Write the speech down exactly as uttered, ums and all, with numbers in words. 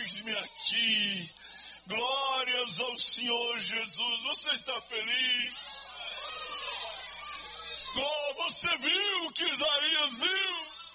eis-me aqui. Glórias ao Senhor Jesus. Você está feliz? Oh, você viu o que Isaías viu?